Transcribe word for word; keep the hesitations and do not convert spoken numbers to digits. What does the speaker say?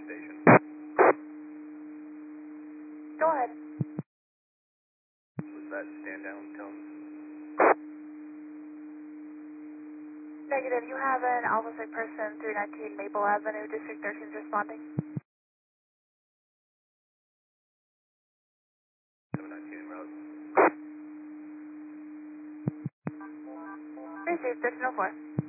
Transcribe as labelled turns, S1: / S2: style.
S1: station.
S2: Go ahead.
S1: Was that stand down tone?
S2: Negative. You have an Alpha Sig person, three nineteen Maple Avenue, District thirteen is responding.
S1: seven nineteen en route.
S2: Received, thirteen oh four.